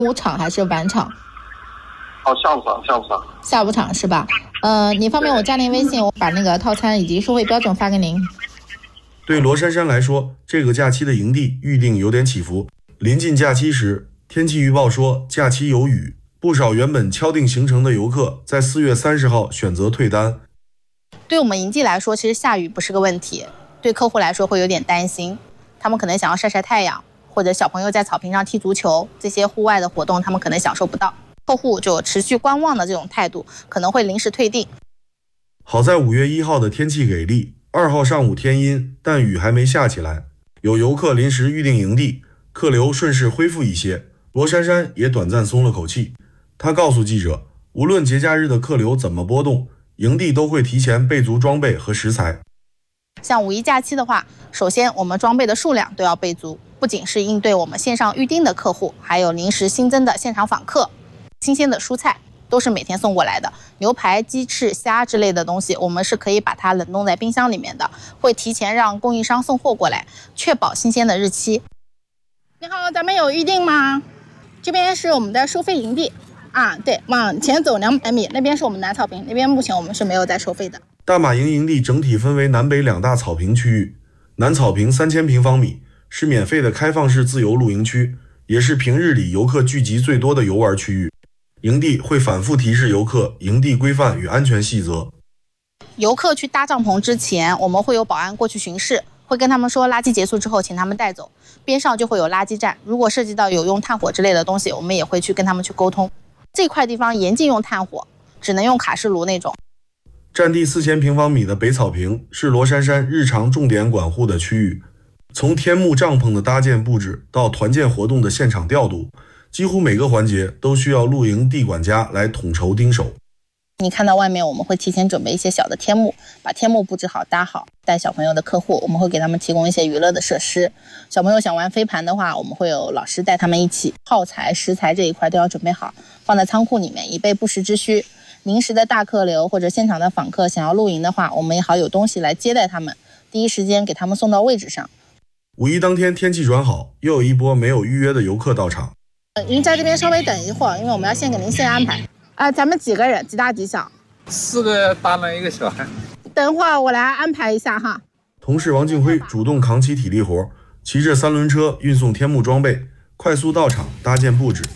午场还是晚场？ 下午场， 下午场是吧？你方便我加您微信，我把那个套餐以及收费标准发给您。 对罗珊珊来说，这个假期的营地预定有点起伏。临近假期时，天气预报说假期有雨，不少原本敲定行程的游客在4月30号选择退单。 对我们营地来说，其实下雨不是个问题，对客户来说会有点担心，他们可能想要晒晒太阳，或者小朋友在草坪上踢足球，这些户外的活动他们可能享受不到。客户就持续观望的这种态度，可能会临时退订。 好在5月1号的天气给力，2号上午天阴，但雨还没下起来，有游客临时预定营地，客流顺势恢复一些，罗珊珊也短暂松了口气。她告诉记者，无论节假日的客流怎么波动，营地都会提前备足装备和食材。 像5一假期的话，首先我们装备的数量都要备足，不仅是应对我们线上预订的客户，还有临时新增的现场访客。新鲜的蔬菜都是每天送过来的，牛排、鸡翅、虾之类的东西，我们是可以把它冷冻在冰箱里面的，会提前让供应商送货过来，确保新鲜的日期。你好，咱们有预定吗？这边是我们的收费营地啊，对，往前走200米，那边是我们南草坪，那边目前我们是没有在收费的。 大马营营地整体分为南北2大草坪区域，南草坪3000平方米，是免费的开放式自由露营区，也是平日里游客聚集最多的游玩区域。营地会反复提示游客营地规范与安全细则。 游客去搭帐篷之前，我们会有保安过去巡视，会跟他们说垃圾结束之后请他们带走，边上就会有垃圾站，如果涉及到有用炭火之类的东西，我们也会去跟他们去沟通。这块地方严禁用炭火，只能用卡式炉那种。 占地4000平方米的北草坪是罗珊珊日常重点管护的区域，从天幕帐篷的搭建布置到团建活动的现场调度，几乎每个环节都需要露营地管家来统筹盯守。 你看到外面我们会提前准备一些小的天幕，把天幕布置好搭好。带小朋友的客户，我们会给他们提供一些娱乐的设施。小朋友想玩飞盘的话，我们会有老师带他们一起。耗材、食材这一块都要准备好，放在仓库里面，以备不时之需。临时的大客流或者现场的访客想要露营的话，我们也好有东西来接待他们，第一时间给他们送到位置上。 5一当天天气转好，又有一波没有预约的游客到场。 您在这边稍微等一会儿，因为我们要先给您先安排。咱们几个人，几大几小 ？4个大人1个小孩。 等会儿我来安排一下哈。 同事王静辉主动扛起体力活，骑着3轮车运送天幕装备，快速到场搭建布置。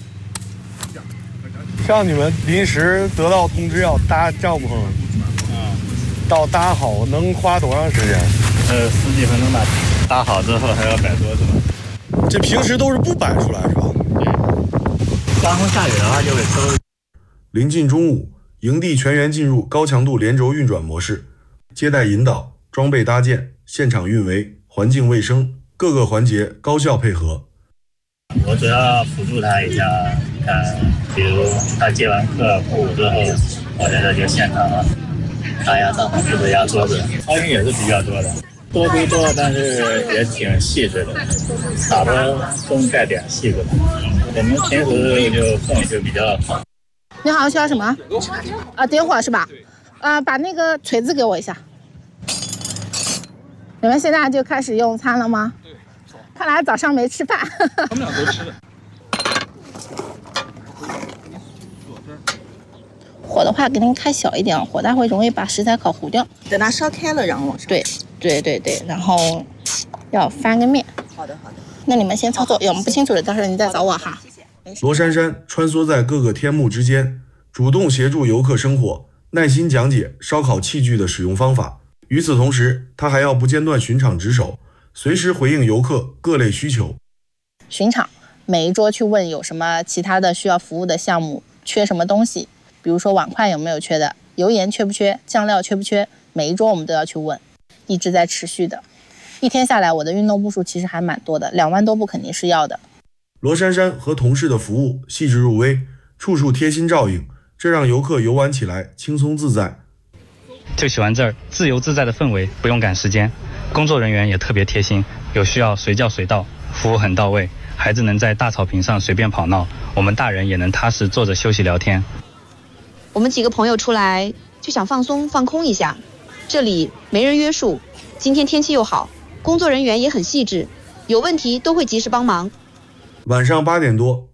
像你们临时得到通知要搭帐篷，到搭好能花多长时间 ？10几分钟吧。搭好之后还要摆桌子嘛。 这平时都是不摆出来是吧？ 对，刮风下雨的话就会收。 临近中午，营地全员进入高强度连轴运转模式，接待引导、装备搭建、现场运维、环境卫生各个环节高效配合。 我主要辅助他一下，看，比如他接完客服务之后，我在这就现场搭压帐篷或者压桌子，操心也是比较多的。多归多，但是也挺细致的，打的中带点细致的。我们平时就氛围就比较好。 你好，需要什么？点火是吧？把那个锤子给我一下。你们现在就开始用餐了吗？ 对。 看来早上没吃饭。 他们俩都吃了。 火的话给您开小一点，火大会容易把食材烤糊掉。 等它烧开了，然后往上。 对，然后要翻个面。 好的。 那你们先操作，有不清楚的到时候你再找我哈。 谢谢。 罗珊珊穿梭在各个天幕之间，主动协助游客生火，耐心讲解烧烤器具的使用方法。与此同时，她还要不间断巡场值守，随时回应游客各类需求。 巡场，每一桌去问有什么其他的需要服务的项目，缺什么东西，比如说碗筷有没有缺的，油盐缺不缺，酱料缺不缺，每一桌我们都要去问，一直在持续的。一天下来，我的运动步数其实还蛮多的，2万多步肯定是要的。 罗珊珊和同事的服务细致入微，处处贴心照应，这让游客游玩起来轻松自在。 就喜欢这儿自由自在的氛围，不用赶时间，工作人员也特别贴心，有需要随叫随到，服务很到位。孩子能在大草坪上随便跑闹，我们大人也能踏实坐着休息聊天。 我们几个朋友出来就想放松放空一下，这里没人约束，今天天气又好，工作人员也很细致，有问题都会及时帮忙。 晚上8点多，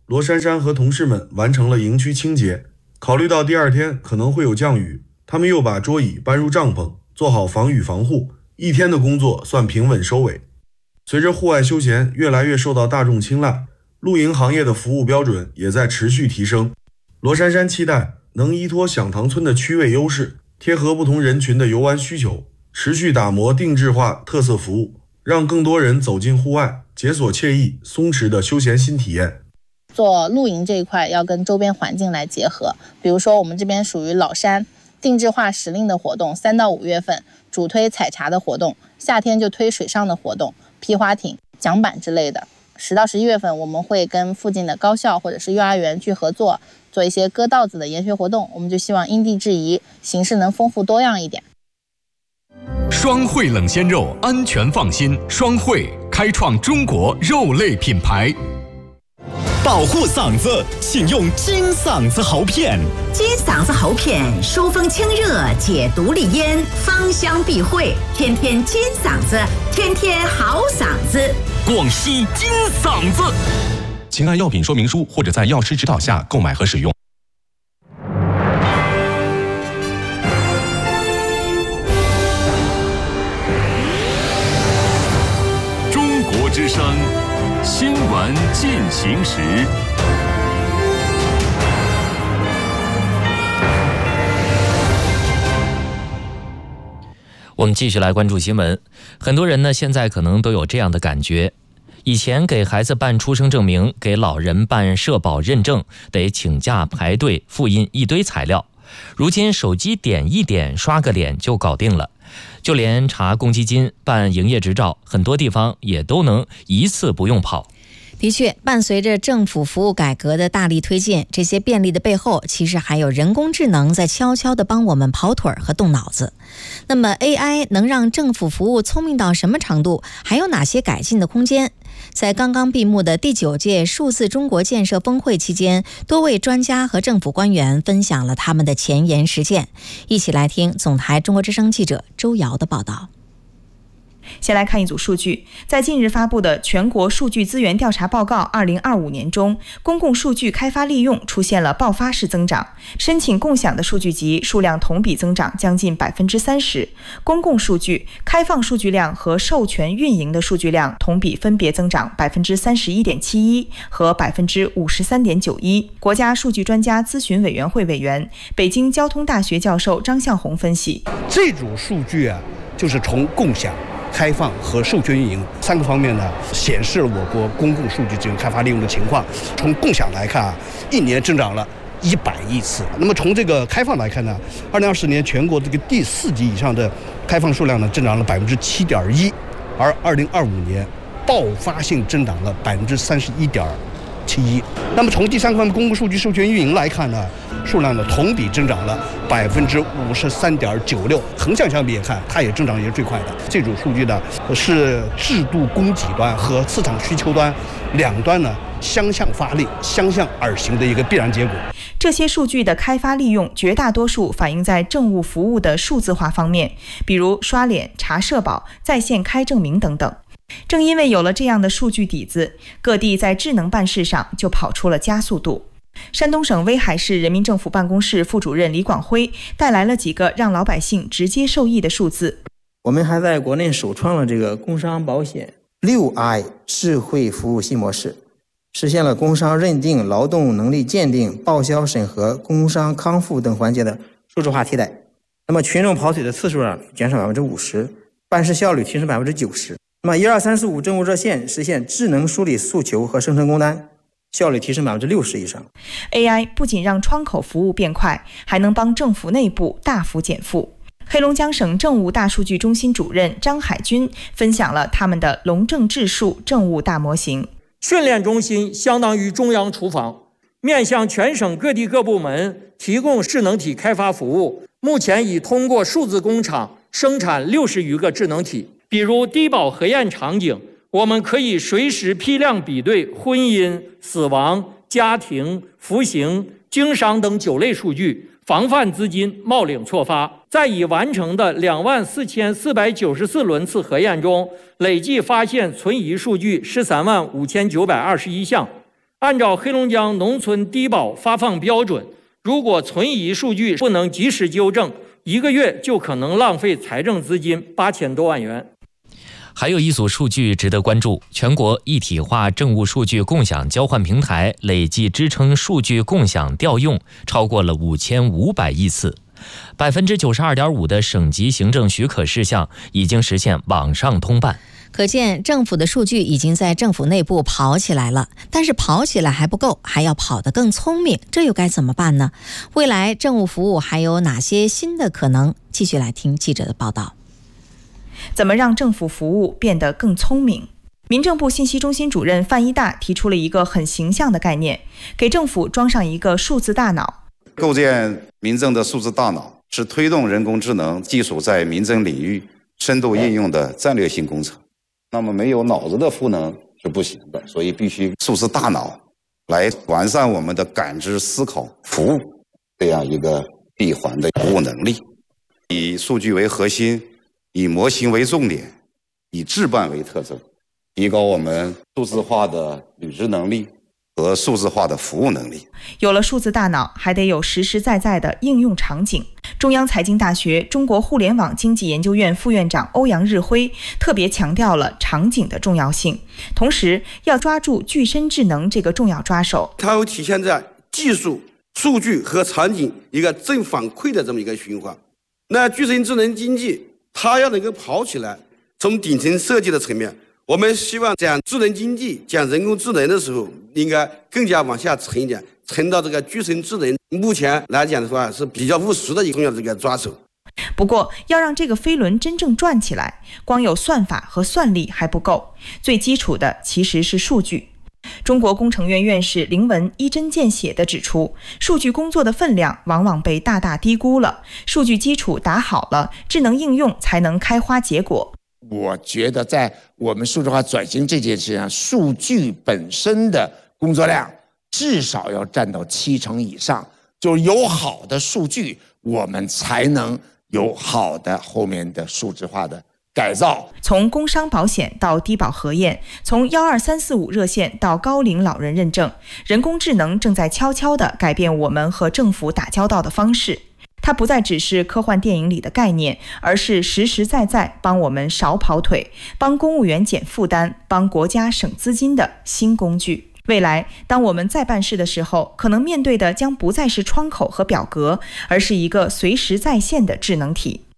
罗珊珊和同事们完成了营区清洁。考虑到第二天可能会有降雨，他们又把桌椅搬入帐篷，做好防雨防护，一天的工作算平稳收尾。随着户外休闲越来越受到大众青睐，露营行业的服务标准也在持续提升。罗珊珊期待能依托响堂村的区位优势，贴合不同人群的游玩需求，持续打磨定制化特色服务，让更多人走进户外，解锁惬意松弛的休闲新体验。 做露营这一块要跟周边环境来结合，比如说我们这边属于老山，定制化时令的活动，3到5月份主推采茶的活动，夏天就推水上的活动，皮划艇、桨板之类的。10到11月份我们会跟附近的高校或者是幼儿园去合作，做一些割稻子的研学活动，我们就希望因地制宜，形式能丰富多样一点。 双汇冷鲜肉，安全放心。双汇开创中国肉类品牌。 保护嗓子，请用金嗓子喉片。 金嗓子喉片疏风清热，解毒利咽，芳香避秽，天天金嗓子，天天好嗓子。 广西金嗓子。 请按药品说明书或者在药师指导下购买和使用。 中国之声，新闻进行时。 我们继续来关注新闻。很多人呢，现在可能都有这样的感觉：以前给孩子办出生证明，给老人办社保认证，得请假排队复印一堆材料。如今手机点一点，刷个脸就搞定了。就连查公积金、办营业执照，很多地方也都能一次不用跑。 的确，伴随着政府服务改革的大力推进，这些便利的背后，其实还有人工智能在悄悄地帮我们跑腿和动脑子。那么 AI 能让政府服务聪明到什么程度？还有哪些改进的空间？在刚刚闭幕的第9届数字中国建设峰会期间，多位专家和政府官员分享了他们的前沿实践。一起来听总台中国之声记者周瑶的报道。 先来看一组数据，在近日发布的全国数据资源调查报告2025年中，公共数据开发利用出现了爆发式增长，申请共享的数据集数量同比增长将近30%，公共数据、开放数据量和授权运营的数据量同比分别增长31.71%和53.91%。国家数据专家咨询委员会委员、北京交通大学教授张向红分析， 这组数据就是从共享、开放和授权运营3个方面呢，显示了我国公共数据资源开发利用的情况。从共享来看一年增长了100亿次。那么从这个开放来看呢，2020年全国这个第4级以上的开放数量呢，增长了7.1%，而2025年爆发性增长了31.71%。那么从第3个方面公共数据授权运营来看呢，数量呢同比增长了53.96%，横向相比也看，它也增长也是最快的。这组数据呢是制度供给端和市场需求端两端呢相向发力、相向而行的一个必然结果。 这些数据的开发利用绝大多数反映在政务服务的数字化方面，比如刷脸、查社保、在线开证明等等。正因为有了这样的数据底子，各地在智能办事上就跑出了加速度。山东省威海市人民政府办公室副主任李广辉带来了几个让老百姓直接受益的数字。 我们还在国内首创了这个工商保险6i 智慧服务新模式，实现了工伤认定、劳动能力鉴定、报销审核、工伤康复等环节的数字化替代。那么群众跑腿的次数减少50%，办事效率提升90%。那么12345政务热线实现智能梳理诉求和生成工单，效率提升60%以上。 AI 不仅让窗口服务变快，还能帮政府内部大幅减负。黑龙江省政务大数据中心主任张海军分享了他们的龙政智数政务大模型。 训练中心相当于中央厨房，面向全省各地各部门提供智能体开发服务。目前已通过数字工厂生产60余个智能体。比如低保核验场景，我们可以随时批量比对婚姻、死亡、家庭、服刑、经商等9类数据，防范资金冒领错发。在已完成的24494轮次核验中，累计发现存疑数据135921项。 按照黑龙江农村低保发放标准，如果存疑数据不能及时纠正，1个月就可能浪费财政资金8000多万元。 还有一组数据值得关注，全国一体化政务数据共享交换平台累计支撑数据共享调用超过了5500亿次，92.5%的省级行政许可事项已经实现网上通办。 可见政府的数据已经在政府内部跑起来了，但是跑起来还不够，还要跑得更聪明，这又该怎么办呢？未来政务服务还有哪些新的可能？继续来听记者的报道。 怎么让政府服务变得更聪明？民政部信息中心主任范一大提出了一个很形象的概念，给政府装上一个数字大脑。 构建民政的数字大脑是推动人工智能技术在民政领域深度应用的战略性工程。那么没有脑子的赋能是不行的，所以必须数字大脑来完善我们的感知、思考、服务这样一个闭环的服务能力。以数据为核心，以模型为重点，以智办为特征，提高我们数字化的履职能力和数字化的服务能力。 有了数字大脑，还得有实实在在的应用场景。中央财经大学中国互联网经济研究院副院长欧阳日辉特别强调了场景的重要性，同时要抓住具身智能这个重要抓手。 它会体现在技术、数据和场景一个正反馈的这么一个循环。那具身智能经济它要能够跑起来，从顶层设计的层面，我们希望讲智能经济、讲人工智能的时候，应该更加往下沉一点，沉到这个具身智能。目前来讲的话，是比较务实的一个重要的这个抓手。 不过，要让这个飞轮真正转起来，光有算法和算力还不够，最基础的其实是数据。中国工程院院士林文一针见血地指出，数据工作的分量往往被大大低估了，数据基础打好了，智能应用才能开花结果。 我觉得在我们数字化转型这件事上，数据本身的工作量至少要占到70%以上，就是有好的数据，我们才能有好的后面的数字化的改造。 从工伤保险到低保核验，从12345热线到高龄老人认证，人工智能正在悄悄地改变我们和政府打交道的方式。它不再只是科幻电影里的概念，而是实实在在帮我们少跑腿，帮公务员减负担，帮国家省资金的新工具。未来，当我们在办事的时候，可能面对的将不再是窗口和表格，而是一个随时在线的智能体。